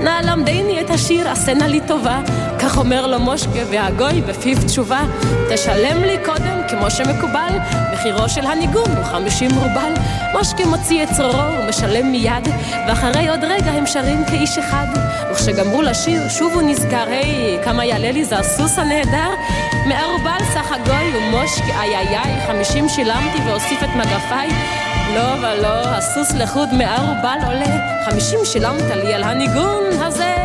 נא למדני את השיר, עשנה לי טובה. כך אומר לו מושקה והגוי בפיו תשובה. תשלם לי קודם כמו שמקובל, מחירו של הניגון הוא 50 רובל. מושקה מוציא את צרורו ומשלם מיד, ואחרי עוד רגע הם שרים כאיש אחד. וכשגמרו לשיר שוב הוא נזכר, היי, כמה יעלה לי זה הסוס הנהדר. 100 רובל סך הגוי ומושקה, איי איי איי, 50 שילמתי והוסיף את מגפיי. לא ולא, הסוס לחוד 100 רובל עולה, 50 שילמת לי על הניגון הזה.